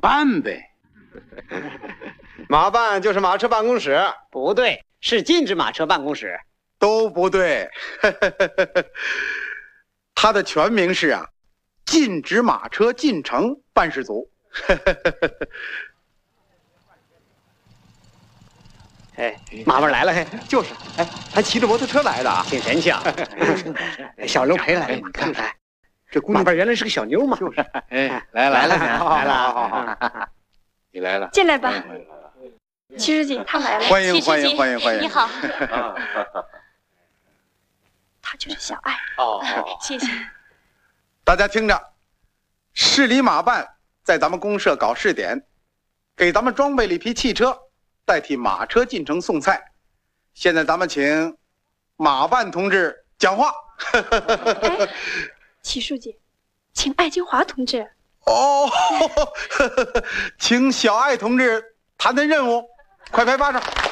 办呗。 马办就是马车办公室， 不对，是禁止马车办公室。 都不对，它的全名是禁止马车进城办事组。 哎，马爸来了，嘿， 就是，哎，还骑着摩托车来的啊， 挺神气啊。小刘陪来的，你看看，这姑娘原来是个小妞嘛。 就是， 哎， 来了， 好， 你来了， 进来吧。齐书记，他来了。 欢迎齐书记欢迎！ 你好。他就是小爱。 哦， 谢谢。 大家听着，市里马办在咱们公社搞试点，给咱们装备了一批汽车，代替马车进城送菜。现在咱们请马办同志讲话。 哎，齐书记，请艾金华同志。 哦，请小爱同志谈谈任务，快拍巴掌。